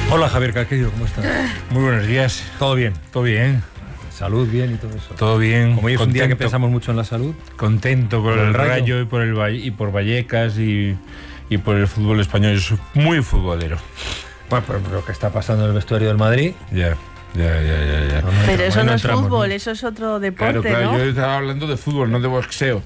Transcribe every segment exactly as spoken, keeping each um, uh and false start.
Hola Javier Calqueiro, ¿cómo estás? Muy buenos días. ¿Todo bien? ¿Todo bien? ¿Salud bien y todo eso? Todo bien. Como hoy es un día que pensamos mucho en la salud. Contento por, por el, el Rayo, Rayo y por el Valle, y por Vallecas y, y por el fútbol español. Yo soy muy futbolero. Bueno, pero lo que está pasando en el vestuario del Madrid... Ya. Ya, ya, ya, ya. No, no pero eso no es entramos, fútbol, ¿no? Eso es otro deporte, claro, claro, ¿no? Yo estaba hablando de fútbol, no de boxeo.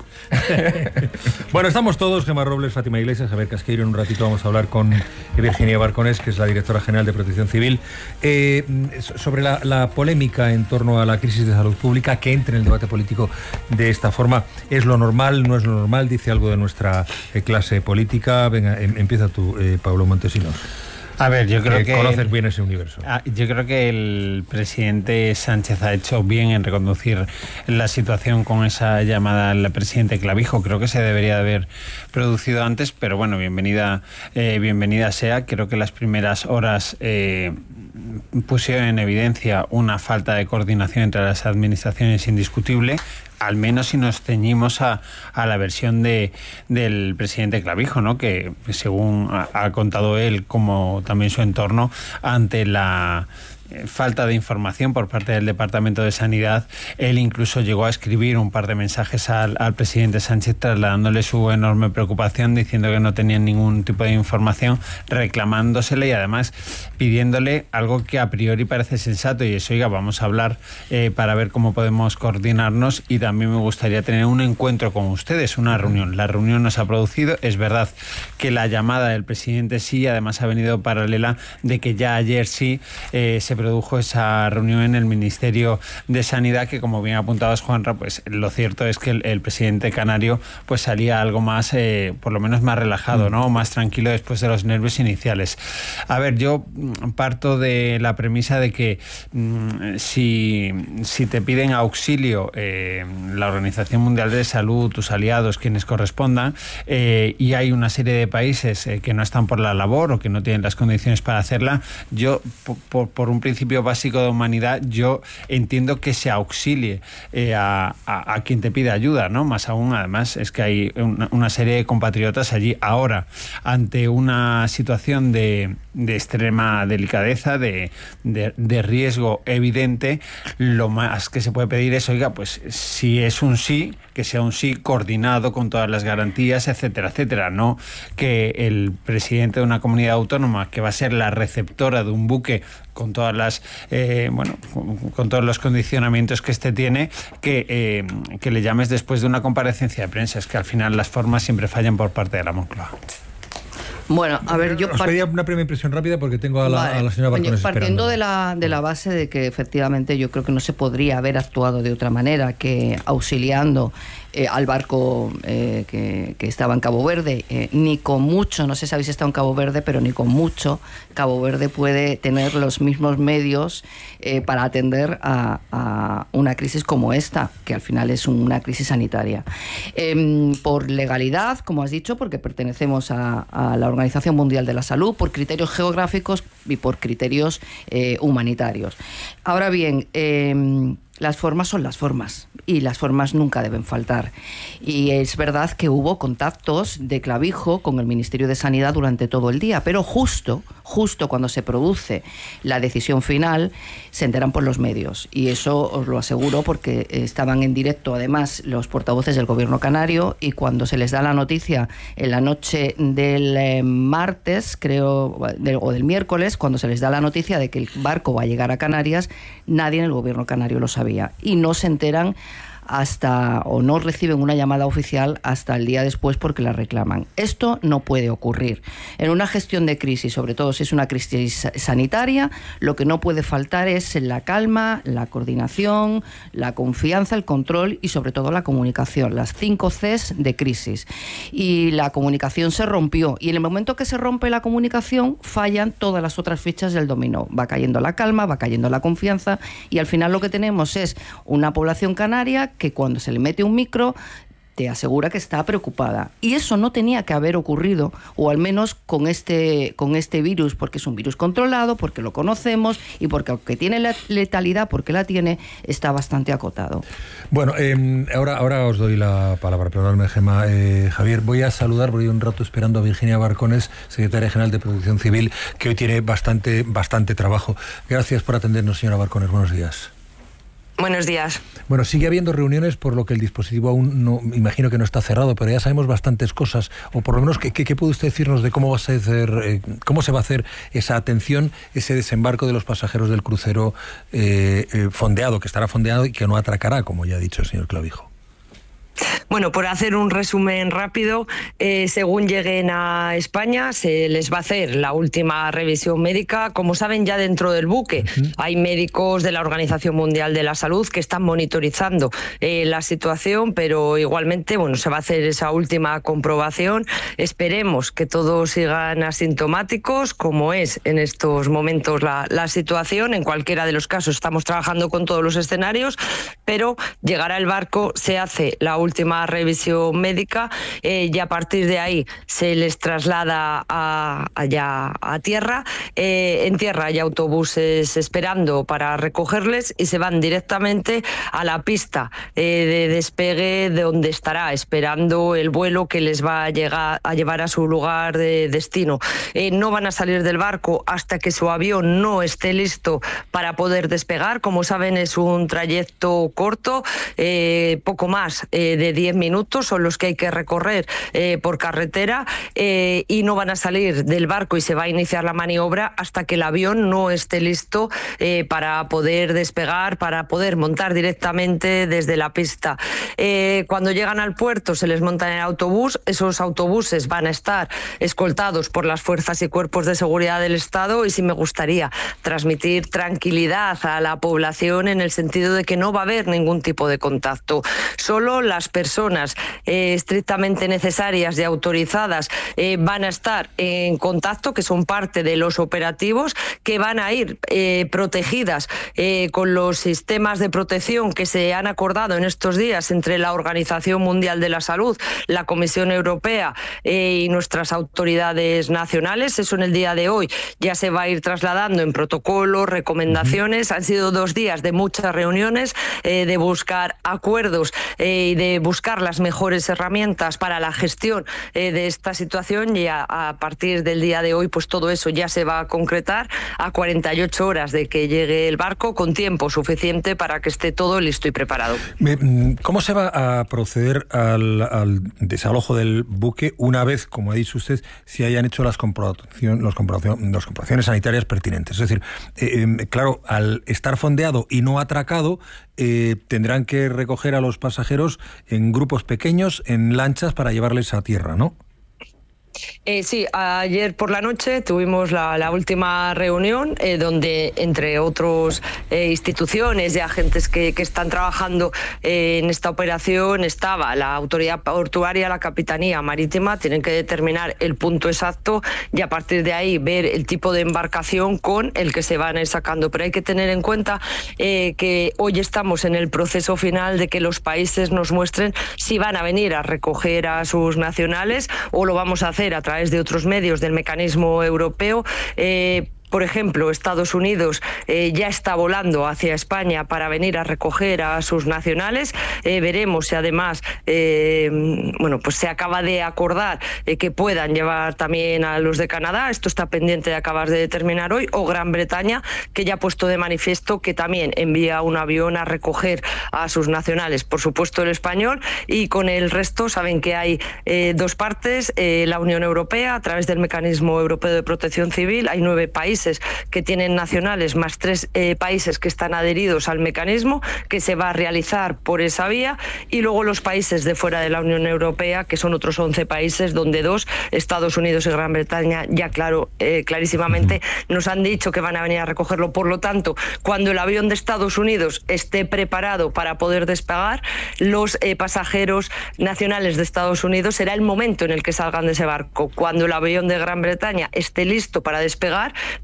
Bueno, estamos todos, Gemma Robles, Fátima Iglesias, Javier Casqueiro. En un ratito vamos a hablar con Virginia Barconés, que es la directora general de Protección Civil, eh, sobre la, la polémica en torno a la crisis de salud pública, que entre en el debate político de esta forma. ¿Es lo normal? ¿No es lo normal? Dice algo de nuestra eh, clase política. Venga, em, empieza tú, eh, Pablo Montesinos. A ver, yo creo que, que conoces bien ese universo. Yo creo que el presidente Sánchez ha hecho bien en reconducir la situación con esa llamada al presidente Clavijo. Creo que se debería haber producido antes, pero bueno, bienvenida, eh, bienvenida sea. Creo que las primeras horas eh, pusieron en evidencia una falta de coordinación entre las administraciones indiscutible. Al menos si nos ceñimos a, a la versión de, del presidente Clavijo, ¿no? Que según ha, ha contado él, como también su entorno, ante la falta de información por parte del Departamento de Sanidad, él incluso llegó a escribir un par de mensajes al, al presidente Sánchez trasladándole su enorme preocupación, diciendo que no tenían ningún tipo de información, reclamándosele y además pidiéndole algo que a priori parece sensato, y es, oiga, vamos a hablar eh, para ver cómo podemos coordinarnos, y también me gustaría tener un encuentro con ustedes, una reunión. La reunión no se ha producido. Es verdad que la llamada del presidente sí, además ha venido paralela de que ya ayer sí eh, se produjo esa reunión en el Ministerio de Sanidad, que, como bien apuntabas, Juanra, pues lo cierto es que el, el presidente canario pues salía algo más, eh, por lo menos más relajado, ¿no? Más tranquilo después de los nervios iniciales. A ver, yo parto de la premisa de que mmm, si, si te piden auxilio eh, la Organización Mundial de Salud, tus aliados, quienes correspondan, eh, y hay una serie de países eh, que no están por la labor o que no tienen las condiciones para hacerla, yo, por, por, por un principio básico de humanidad, yo entiendo que se auxilie eh, a, a, a quien te pide ayuda, ¿no? Más aún, además, es que hay una, una serie de compatriotas allí. Ahora, ante una situación de, de extrema delicadeza, de, de, de riesgo evidente, lo más que se puede pedir es, oiga, pues si es un sí, que sea un sí coordinado con todas las garantías, etcétera, etcétera. No que el presidente de una comunidad autónoma, que va a ser la receptora de un buque con todas las eh, bueno con, con todos los condicionamientos que este tiene, que, eh, que le llames después de una comparecencia de prensa. Es que al final las formas siempre fallan por parte de la Moncloa. Bueno, a ver, yo... Os pedía una primera impresión rápida porque tengo a la, vale. a la señora Barconés esperando. Partiendo de la, de la base de que efectivamente yo creo que no se podría haber actuado de otra manera que auxiliando eh, al barco eh, que, que estaba en Cabo Verde, eh, ni con mucho, no sé si habéis estado en Cabo Verde, pero ni con mucho Cabo Verde puede tener los mismos medios eh, para atender a, a una crisis como esta, que al final es una crisis sanitaria. Eh, por legalidad, como has dicho, porque pertenecemos a, a la Organización Mundial de la Salud, por criterios geográficos y por criterios eh, humanitarios. Ahora bien, eh, las formas son las formas y las formas nunca deben faltar. Y es verdad que hubo contactos de Clavijo con el Ministerio de Sanidad durante todo el día, pero justo, justo cuando se produce la decisión final, se enteran por los medios. Y eso os lo aseguro porque estaban en directo, además, los portavoces del Gobierno canario, y cuando se les da la noticia en la noche del eh, martes, creo, del, o del miércoles, cuando se les da la noticia de que el barco va a llegar a Canarias, nadie en el Gobierno canario lo sabía. Y no se enteran hasta, o no reciben una llamada oficial hasta el día después porque la reclaman. Esto no puede ocurrir. En una gestión de crisis, sobre todo si es una crisis sanitaria, lo que no puede faltar es la calma, la coordinación, la confianza, el control y sobre todo la comunicación, las cinco Cs de crisis. Y la comunicación se rompió, y en el momento que se rompe la comunicación fallan todas las otras fichas del dominó. Va cayendo la calma, va cayendo la confianza, y al final lo que tenemos es una población canaria que cuando se le mete un micro te asegura que está preocupada. Y eso no tenía que haber ocurrido, o al menos con este, con este virus, porque es un virus controlado, porque lo conocemos y porque aunque tiene la letalidad, porque la tiene, está bastante acotado. Bueno, eh, ahora, ahora os doy la palabra, perdóname, Gemma. Eh, Javier, voy a saludar, porque hay un rato esperando a Virginia Barcones, secretaria general de Protección Civil, que hoy tiene bastante, bastante trabajo. Gracias por atendernos, señora Barcones. Buenos días. Buenos días. Bueno, sigue habiendo reuniones, por lo que el dispositivo aún no, imagino que no está cerrado, pero ya sabemos bastantes cosas, o por lo menos, ¿qué, qué, qué puede usted decirnos de cómo va a ser, eh, cómo se va a hacer esa atención, ese desembarco de los pasajeros del crucero eh, eh, fondeado, que estará fondeado y que no atracará, como ya ha dicho el señor Clavijo? Bueno, por hacer un resumen rápido, eh, según lleguen a España se les va a hacer la última revisión médica. Como saben, ya dentro del buque uh-huh. hay médicos de la Organización Mundial de la Salud que están monitorizando eh, la situación, pero igualmente, bueno, se va a hacer esa última comprobación. Esperemos que todos sigan asintomáticos, como es en estos momentos la, la situación. En cualquiera de los casos estamos trabajando con todos los escenarios, pero llegará el barco, se hace la última revisión médica eh, y a partir de ahí se les traslada a, allá a tierra. Eh, en tierra hay autobuses esperando para recogerles y se van directamente a la pista eh, de despegue, de donde estará esperando el vuelo que les va a, llegar, a llevar a su lugar de destino. Eh, no van a salir del barco hasta que su avión no esté listo para poder despegar. Como saben, es un trayecto corto, eh, poco más eh, de diez minutos son los que hay que recorrer eh, por carretera eh, y no van a salir del barco y se va a iniciar la maniobra hasta que el avión no esté listo eh, para poder despegar, para poder montar directamente desde la pista. Eh, cuando llegan al puerto se les monta en el autobús. Esos autobuses van a estar escoltados por las fuerzas y cuerpos de seguridad del Estado, y sí me gustaría transmitir tranquilidad a la población en el sentido de que no va a haber ningún tipo de contacto. Solo las personas eh, estrictamente necesarias y autorizadas eh, van a estar en contacto, que son parte de los operativos, que van a ir eh, protegidas eh, con los sistemas de protección que se han acordado en estos días entre la Organización Mundial de la Salud, la Comisión Europea eh, y nuestras autoridades nacionales. Eso en el día de hoy ya se va a ir trasladando en protocolos, recomendaciones. Han sido dos días de muchas reuniones, eh, de buscar acuerdos eh, y de buscar las mejores herramientas para la gestión eh, de esta situación, y a, a partir del día de hoy pues todo eso ya se va a concretar a cuarenta y ocho horas de que llegue el barco, con tiempo suficiente para que esté todo listo y preparado. ¿Cómo se va a proceder al, al desalojo del buque una vez, como ha dicho usted, se hayan hecho las comprobación, los comprobación, las comprobaciones sanitarias pertinentes? Es decir, eh, eh, claro, al estar fondeado y no atracado, eh, tendrán que recoger a los pasajeros en grupos pequeños, en lanchas, para llevarles a tierra, ¿no? Eh, sí, ayer por la noche tuvimos la, la última reunión eh, donde, entre otras eh, instituciones y agentes que, que están trabajando eh, en esta operación, estaba la autoridad portuaria, la Capitanía Marítima. Tienen que determinar el punto exacto y a partir de ahí ver el tipo de embarcación con el que se van a ir sacando. Pero hay que tener en cuenta eh, que hoy estamos en el proceso final de que los países nos muestren si van a venir a recoger a sus nacionales o lo vamos a hacer a través de otros medios del mecanismo europeo. Eh, Por ejemplo, Estados Unidos eh, ya está volando hacia España para venir a recoger a sus nacionales. Eh, veremos si además eh, bueno, pues se acaba de acordar eh, que puedan llevar también a los de Canadá. Esto está pendiente de acabar de determinar hoy. O Gran Bretaña, que ya ha puesto de manifiesto que también envía un avión a recoger a sus nacionales. Por supuesto, el español, y con el resto saben que hay eh, dos partes. Eh, la Unión Europea, a través del Mecanismo Europeo de Protección Civil, hay nueve países que tienen nacionales, más tres eh, países que están adheridos al mecanismo, que se va a realizar por esa vía, y luego los países de fuera de la Unión Europea, que son otros once países, donde dos, Estados Unidos y Gran Bretaña, ya claro, eh, clarísimamente nos han dicho que van a venir a recogerlo. Por lo tanto, cuando el avión de Estados Unidos esté preparado para poder despegar, los eh, pasajeros nacionales de Estados Unidos será el momento en el que salgan de ese barco. Cuando el avión de Gran Bretaña esté listo para despegar,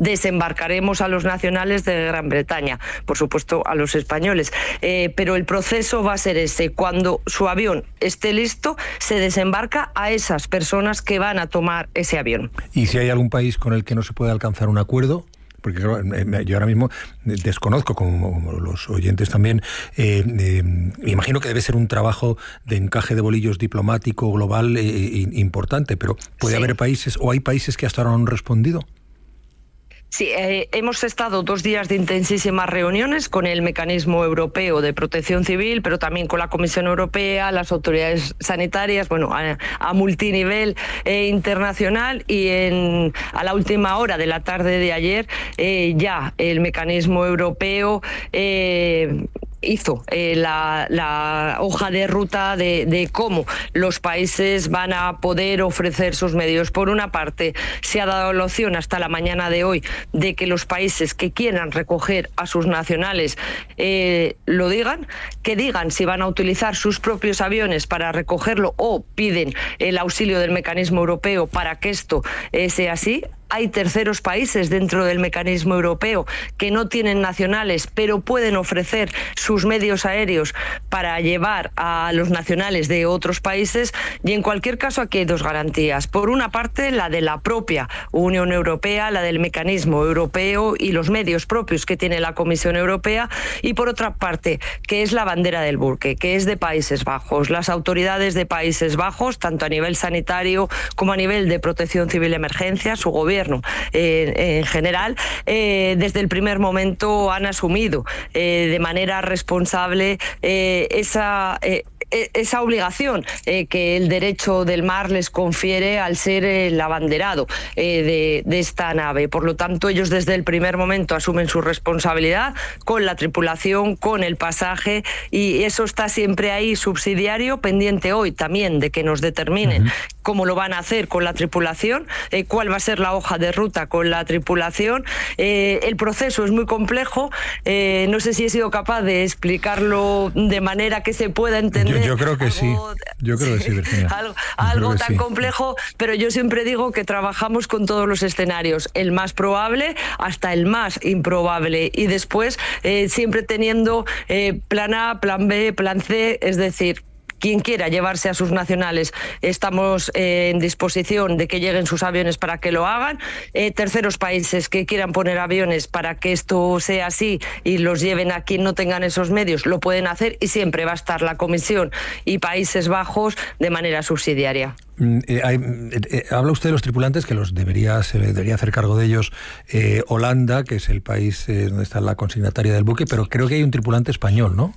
desembarcaremos a los nacionales de Gran Bretaña, por supuesto a los españoles, eh, pero el proceso va a ser ese: cuando su avión esté listo, se desembarca a esas personas que van a tomar ese avión. ¿Y si hay algún país con el que no se puede alcanzar un acuerdo? Porque claro, yo ahora mismo desconozco, como los oyentes también, eh, eh, imagino que debe ser un trabajo de encaje de bolillos diplomático global eh, importante, pero ¿puede sí. haber países, o hay países que hasta ahora no han respondido? Sí, eh, hemos estado dos días de intensísimas reuniones con el Mecanismo Europeo de Protección Civil, pero también con la Comisión Europea, las autoridades sanitarias, bueno, a, a multinivel eh, internacional, y en, a la última hora de la tarde de ayer eh, ya el Mecanismo Europeo eh, hizo eh, la, la hoja de ruta de, de cómo los países van a poder ofrecer sus medios. Por una parte, se ha dado la opción hasta la mañana de hoy de que los países que quieran recoger a sus nacionales eh, lo digan, que digan si van a utilizar sus propios aviones para recogerlo o piden el auxilio del Mecanismo Europeo para que esto eh, sea así. Hay terceros países dentro del Mecanismo Europeo que no tienen nacionales, pero pueden ofrecer sus medios aéreos para llevar a los nacionales de otros países. Y en cualquier caso, aquí hay dos garantías. Por una parte, la de la propia Unión Europea, la del Mecanismo Europeo y los medios propios que tiene la Comisión Europea. Y por otra parte, que es la bandera del buque, que es de Países Bajos. Las autoridades de Países Bajos, tanto a nivel sanitario como a nivel de protección civil y emergencia, su gobierno Eh, en general, eh, desde el primer momento han asumido eh, de manera responsable eh, esa... Eh, esa obligación eh, que el derecho del mar les confiere al ser el abanderado eh, de, de esta nave. Por lo tanto, ellos desde el primer momento asumen su responsabilidad con la tripulación, con el pasaje, y eso está siempre ahí subsidiario, pendiente hoy también de que nos determinen uh-huh. cómo lo van a hacer con la tripulación, eh, cuál va a ser la hoja de ruta con la tripulación. Eh, el proceso es muy complejo, eh, no sé si he sido capaz de explicarlo de manera que se pueda entender. Yo, yo creo que algo, sí, yo creo que sí, Virginia. Algo, algo tan sí. complejo, pero yo siempre digo que trabajamos con todos los escenarios, el más probable hasta el más improbable, y después eh, siempre teniendo eh, plan A, plan B, plan C, es decir, quien quiera llevarse a sus nacionales, estamos eh, en disposición de que lleguen sus aviones para que lo hagan. Eh, terceros países que quieran poner aviones para que esto sea así y los lleven a quien no tengan esos medios, lo pueden hacer, y siempre va a estar la Comisión y Países Bajos de manera subsidiaria. Eh, hay, eh, habla usted de los tripulantes, que los debería, se debería hacer cargo de ellos eh, Holanda, que es el país eh, donde está la consignataria del buque, pero creo que hay un tripulante español, ¿no?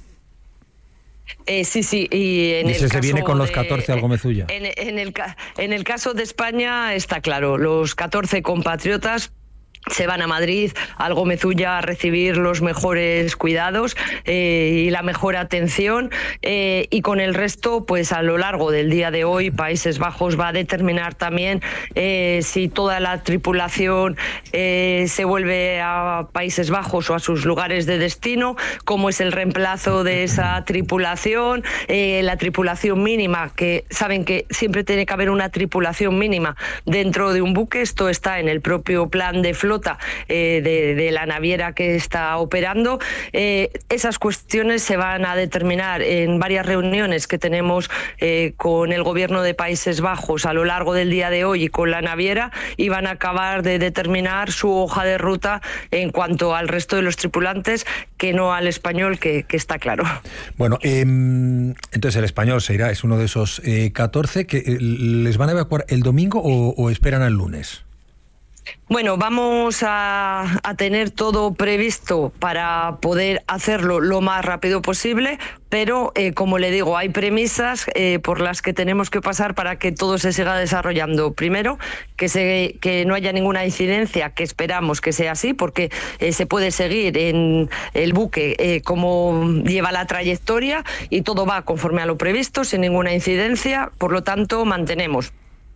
Eh, sí, sí, y en ¿Y ese el se caso viene con los de, catorce al Gomezulla? En, en, el, en el caso de España está claro, los catorce compatriotas se van a Madrid, al Gomezulla, a recibir los mejores cuidados eh, y la mejor atención, eh, y con el resto, pues a lo largo del día de hoy, Países Bajos va a determinar también eh, si toda la tripulación eh, se vuelve a Países Bajos o a sus lugares de destino, cómo es el reemplazo de esa tripulación, eh, la tripulación mínima, que saben que siempre tiene que haber una tripulación mínima dentro de un buque. Esto está en el propio plan de flota eh, de, de la naviera que está operando. Eh, esas cuestiones se van a determinar en varias reuniones que tenemos eh, con el gobierno de Países Bajos a lo largo del día de hoy y con la naviera, y van a acabar de determinar su hoja de ruta en cuanto al resto de los tripulantes, que no al español, que, que está claro. Bueno, eh, entonces el español se irá, es uno de esos eh, catorce que eh, les van a evacuar el domingo o, o esperan al lunes. Bueno, vamos a, a tener todo previsto para poder hacerlo lo más rápido posible, pero eh, como le digo, hay premisas eh, por las que tenemos que pasar para que todo se siga desarrollando. Primero, que, se, que no haya ninguna incidencia, que esperamos que sea así, porque eh, se puede seguir en el buque eh, como lleva la trayectoria y todo va conforme a lo previsto, sin ninguna incidencia. Por lo tanto, mantenemos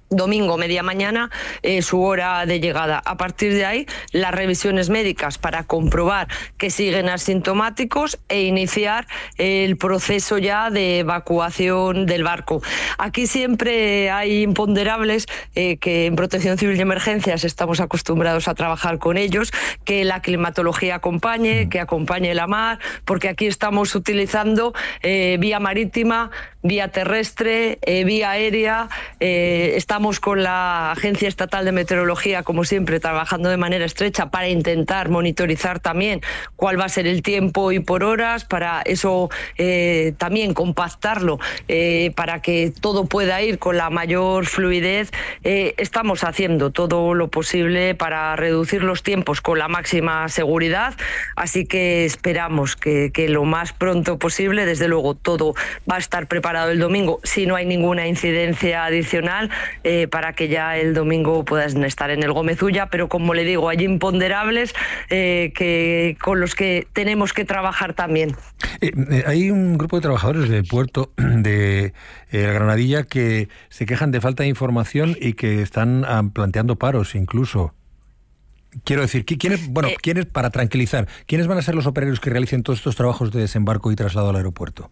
domingo, media mañana, eh, su hora de llegada. A partir de ahí, las revisiones médicas para comprobar que siguen asintomáticos e iniciar el proceso ya de evacuación del barco. Aquí siempre hay imponderables eh, que en Protección Civil y Emergencias estamos acostumbrados a trabajar con ellos, que la climatología acompañe, que acompañe la mar, porque aquí estamos utilizando eh, vía marítima, vía terrestre, eh, vía aérea, eh, estamos con la Agencia Estatal de Meteorología, como siempre, trabajando de manera estrecha para intentar monitorizar también cuál va a ser el tiempo y por horas, para eso eh, también compactarlo, eh, para que todo pueda ir con la mayor fluidez. Eh, estamos haciendo todo lo posible para reducir los tiempos con la máxima seguridad, así que esperamos que, que lo más pronto posible, desde luego, todo va a estar preparado el domingo, si no hay ninguna incidencia adicional, eh, para que ya el domingo puedan estar en el Gómez Ulla, pero como le digo, hay imponderables eh, que, con los que tenemos que trabajar también. Eh, eh, hay un grupo de trabajadores del puerto de eh, Granadilla que se quejan de falta de información y que están ah, planteando paros incluso. Quiero decir, ¿quiénes, bueno, eh, ¿quiénes, para tranquilizar, quiénes van a ser los operarios que realicen todos estos trabajos de desembarco y traslado al aeropuerto?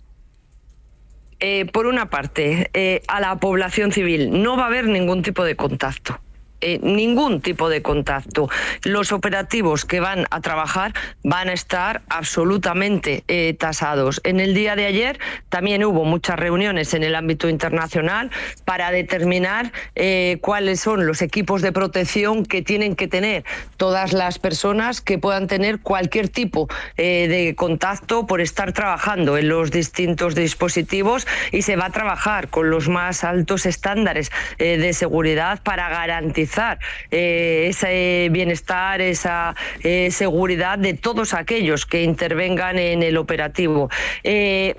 Eh, por una parte, eh, a la población civil no va a haber ningún tipo de contacto. Eh, ningún tipo de contacto. Los operativos que van a trabajar van a estar absolutamente eh, tasados. En el día de ayer también hubo muchas reuniones en el ámbito internacional para determinar eh, cuáles son los equipos de protección que tienen que tener todas las personas que puedan tener cualquier tipo eh, de contacto por estar trabajando en los distintos dispositivos, y se va a trabajar con los más altos estándares eh, de seguridad para garantizar Eh, ese bienestar, esa eh, seguridad de todos aquellos que intervengan en el operativo. Eh,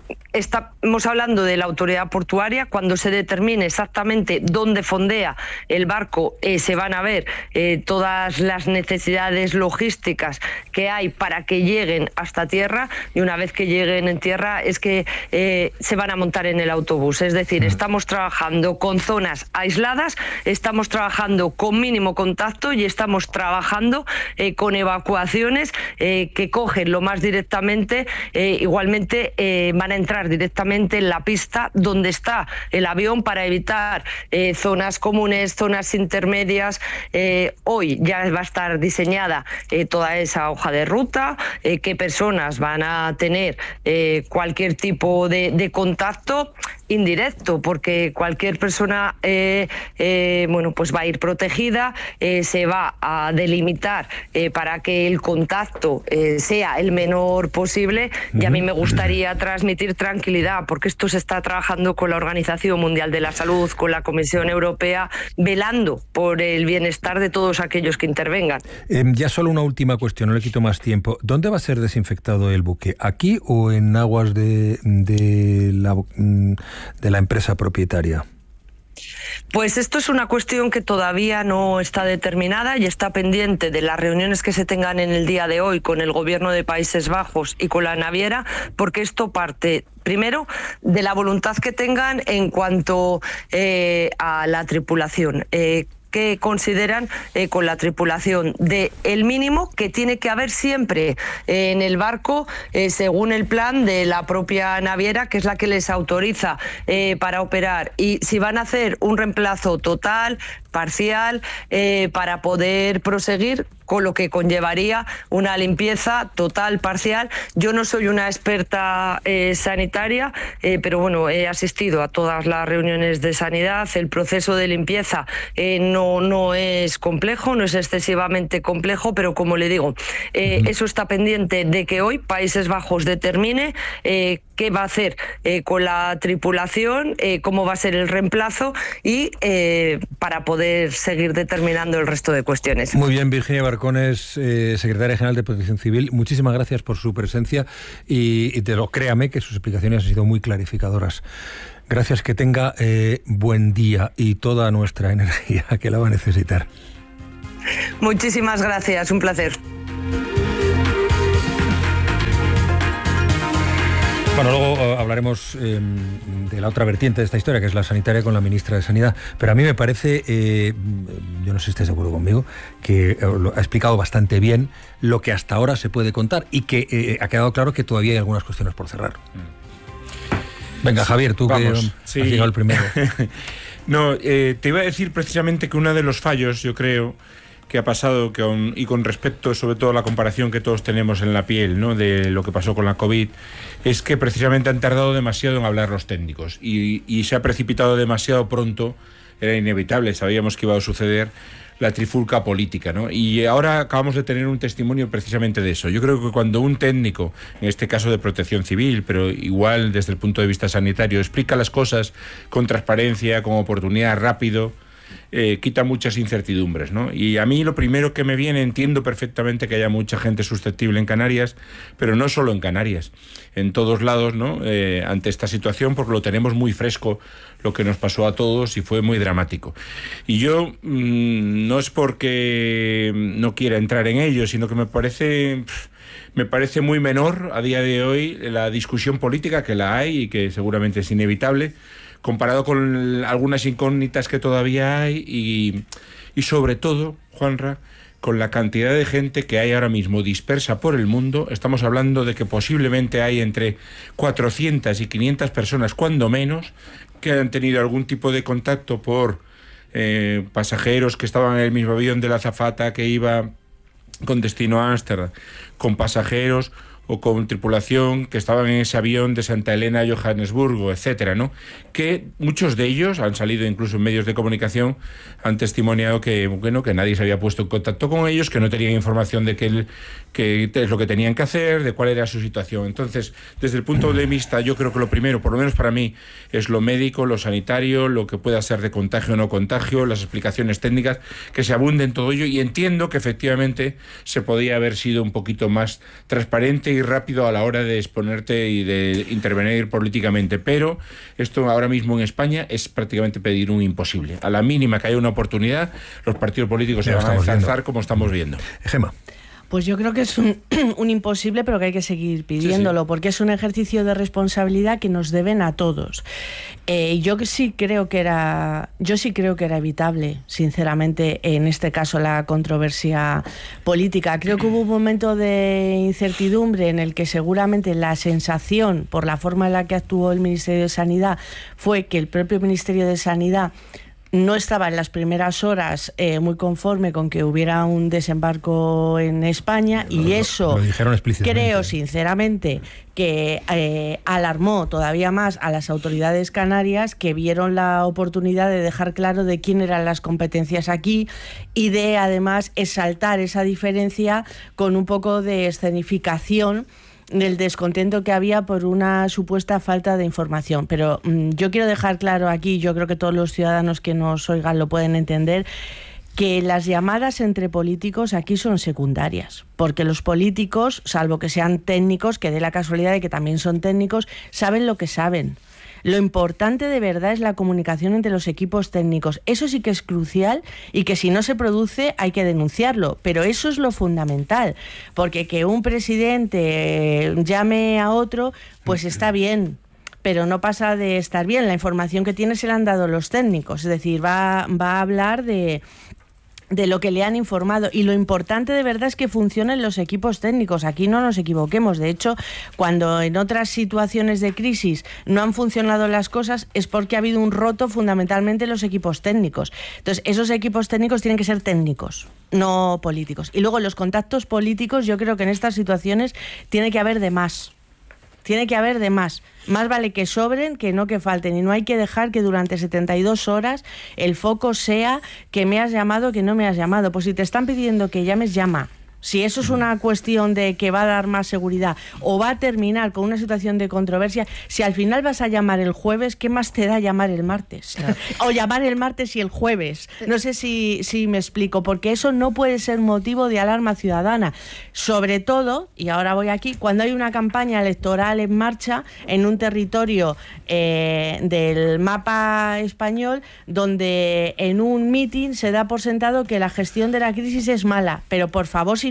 Estamos hablando de la autoridad portuaria. Cuando se determine exactamente dónde fondea el barco, eh, se van a ver eh, todas las necesidades logísticas que hay para que lleguen hasta tierra, y una vez que lleguen en tierra es que eh, se van a montar en el autobús. Es decir, estamos trabajando con zonas aisladas, estamos trabajando con mínimo contacto y estamos trabajando eh, con evacuaciones eh, que cogen lo más directamente. Eh, igualmente eh, van a entrar directamente en la pista donde está el avión para evitar eh, zonas comunes, zonas intermedias. Eh, hoy ya va a estar diseñada eh, toda esa hoja de ruta, eh, qué personas van a tener eh, cualquier tipo de, de contacto indirecto, porque cualquier persona eh, eh, bueno, pues va a ir protegida, eh, se va a delimitar eh, para que el contacto eh, sea el menor posible, y a mí me gustaría transmitir tranquilidad, porque esto se está trabajando con la Organización Mundial de la Salud, con la Comisión Europea, velando por el bienestar de todos aquellos que intervengan. Eh, ya solo una última cuestión, no le quito más tiempo. ¿Dónde va a ser desinfectado el buque? ¿Aquí o en aguas de, de la... de la empresa propietaria? Pues esto es una cuestión que todavía no está determinada y está pendiente de las reuniones que se tengan en el día de hoy con el gobierno de Países Bajos y con la naviera, porque esto parte primero de la voluntad que tengan en cuanto eh, a la tripulación. Eh, que consideran eh, con la tripulación de el mínimo que tiene que haber siempre eh, en el barco, eh, según el plan de la propia naviera, que es la que les autoriza eh, para operar, y si van a hacer un reemplazo total, parcial, eh, para poder proseguir, con lo que conllevaría una limpieza total, parcial. Yo no soy una experta eh, sanitaria, eh, pero bueno, he asistido a todas las reuniones de sanidad. El proceso de limpieza eh, no, no es complejo, no es excesivamente complejo, pero como le digo, eh, eso está pendiente de que hoy Países Bajos determine eh, qué va a hacer eh, con la tripulación, eh, cómo va a ser el reemplazo, y eh, para poder seguir determinando el resto de cuestiones. Muy bien, Virginia Barcones, eh, secretaria general de Protección Civil, muchísimas gracias por su presencia y, y te lo créame que sus explicaciones han sido muy clarificadoras. Gracias, que tenga eh, buen día y toda nuestra energía que la va a necesitar. Muchísimas gracias, un placer. Bueno, luego uh, hablaremos eh, de la otra vertiente de esta historia, que es la sanitaria, con la ministra de Sanidad. Pero a mí me parece, eh, yo no sé si estáis de acuerdo conmigo, que eh, lo ha explicado bastante bien lo que hasta ahora se puede contar y que eh, ha quedado claro que todavía hay algunas cuestiones por cerrar. Venga, Javier, tú Vamos, que sí. has llegado el primero. No, eh, te iba a decir precisamente que uno de los fallos, yo creo, que ha pasado, que con, y con respecto sobre todo a la comparación que todos tenemos en la piel, ¿no?, de lo que pasó con la COVID, es que precisamente han tardado demasiado en hablar los técnicos y, y se ha precipitado demasiado pronto. Era inevitable, sabíamos que iba a suceder la trifulca política, ¿no? Y ahora acabamos de tener un testimonio precisamente de eso. Yo creo que cuando un técnico, en este caso de Protección Civil, pero igual desde el punto de vista sanitario, explica las cosas con transparencia, con oportunidad, rápido, Eh, quita muchas incertidumbres, ¿no? Y a mí lo primero que me viene, entiendo perfectamente que haya mucha gente susceptible en Canarias, pero no solo en Canarias, en todos lados, ¿no? Eh, ante esta situación, porque lo tenemos muy fresco, lo que nos pasó a todos, y fue muy dramático. Y yo mmm, no es porque no quiera entrar en ello, sino que me parece... Pff, me parece muy menor a día de hoy la discusión política, que la hay y que seguramente es inevitable, comparado con algunas incógnitas que todavía hay y, y sobre todo, Juanra, con la cantidad de gente que hay ahora mismo dispersa por el mundo. Estamos hablando de que posiblemente hay entre cuatrocientas y quinientas personas, cuando menos, que han tenido algún tipo de contacto por eh, pasajeros que estaban en el mismo avión de la azafata que iba con destino a Ámsterdam, con pasajeros o con tripulación que estaban en ese avión de Santa Elena a Johannesburgo, etcétera, ¿no? Que muchos de ellos han salido incluso en medios de comunicación, han testimoniado que, bueno, que nadie se había puesto en contacto con ellos, que no tenían información de que, el, que es lo que tenían que hacer, de cuál era su situación. Entonces, desde el punto de vista, yo creo que lo primero, por lo menos para mí, es lo médico, lo sanitario, lo que pueda ser de contagio o no contagio, las explicaciones técnicas, que se abunden todo ello, y entiendo que efectivamente se podía haber sido un poquito más transparente y rápido a la hora de exponerte y de intervenir políticamente, pero esto ahora mismo en España es prácticamente pedir un imposible. A la mínima que haya una oportunidad, los partidos políticos se van a ensalzar, como estamos viendo. Gemma. Pues yo creo que es un, un imposible, pero que hay que seguir pidiéndolo, sí, sí. porque es un ejercicio de responsabilidad que nos deben a todos. Eh, yo sí creo que era, yo sí creo que era evitable, sinceramente, en este caso la controversia política. Creo que hubo un momento de incertidumbre en el que seguramente la sensación, por la forma en la que actuó el Ministerio de Sanidad, fue que el propio Ministerio de Sanidad no estaba en las primeras horas eh, muy conforme con que hubiera un desembarco en España, y lo, eso lo creo sinceramente que eh, alarmó todavía más a las autoridades canarias, que vieron la oportunidad de dejar claro de quién eran las competencias aquí y de además exaltar esa diferencia con un poco de escenificación del descontento que había por una supuesta falta de información. Pero mmm, yo quiero dejar claro aquí, yo creo que todos los ciudadanos que nos oigan lo pueden entender, que las llamadas entre políticos aquí son secundarias, porque los políticos, salvo que sean técnicos, que dé la casualidad de que también son técnicos, saben lo que saben. Lo importante de verdad es la comunicación entre los equipos técnicos. Eso sí que es crucial, y que si no se produce hay que denunciarlo. Pero eso es lo fundamental, porque que un presidente llame a otro, pues está bien, pero no pasa de estar bien. La información que tiene se la han dado los técnicos, es decir, va, va a hablar de... de lo que le han informado, y lo importante de verdad es que funcionen los equipos técnicos. Aquí no nos equivoquemos. De hecho, cuando en otras situaciones de crisis no han funcionado las cosas, es porque ha habido un roto fundamentalmente en los equipos técnicos. Entonces, esos equipos técnicos tienen que ser técnicos, no políticos. Y luego los contactos políticos, yo creo que en estas situaciones tiene que haber de más. Tiene que haber de más. Más vale que sobren que no que falten. Y no hay que dejar que durante setenta y dos horas el foco sea que me has llamado, que no me has llamado. Pues si te están pidiendo que llames, llama. Si eso es una cuestión de que va a dar más seguridad o va a terminar con una situación de controversia, si al final vas a llamar el jueves, ¿qué más te da llamar el martes? Claro. O llamar el martes y el jueves. No sé si, si me explico, porque eso no puede ser motivo de alarma ciudadana. Sobre todo, y ahora voy aquí, cuando hay una campaña electoral en marcha en un territorio eh, del mapa español, donde en un mitin se da por sentado que la gestión de la crisis es mala. Pero por favor, si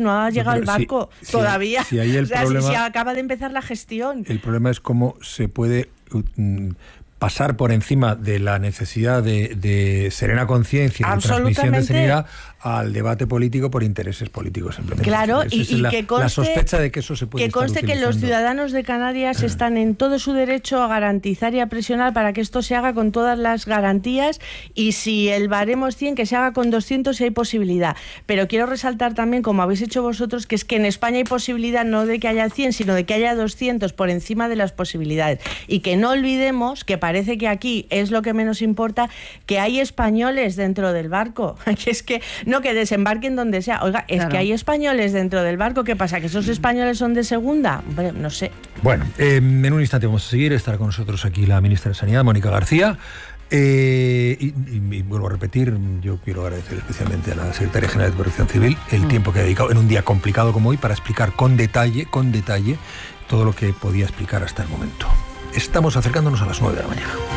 no ha llegado pero el barco si, todavía. Si, si hay el o sea, problema, si, si acaba de empezar la gestión. El problema es cómo se puede um, pasar por encima de la necesidad de, de serena conciencia y de transmisión de serenidad al debate político por intereses políticos simplemente. Claro, y, es y la, que conste, la sospecha de que eso se puede que conste estar que los ciudadanos de Canarias ah. están en todo su derecho a garantizar y a presionar para que esto se haga con todas las garantías, y si el baremo es cien, que se haga con doscientos si hay posibilidad. Pero quiero resaltar también, como habéis hecho vosotros, que es que en España hay posibilidad no de que haya cien, sino de que haya doscientos por encima de las posibilidades. Y que no olvidemos, que parece que aquí es lo que menos importa, que hay españoles dentro del barco. Que es que no que desembarquen donde sea. Oiga, es claro. que hay españoles dentro del barco. ¿Qué pasa? ¿Que esos españoles son de segunda? Hombre, no sé. Bueno, eh, en un instante vamos a seguir. Estará con nosotros aquí la ministra de Sanidad, Mónica García. Eh, y, y, y vuelvo a repetir, yo quiero agradecer especialmente a la Secretaría General de Protección Civil el mm. tiempo que ha dedicado en un día complicado como hoy para explicar con detalle, con detalle, todo lo que podía explicar hasta el momento. Estamos acercándonos a las nueve de la mañana.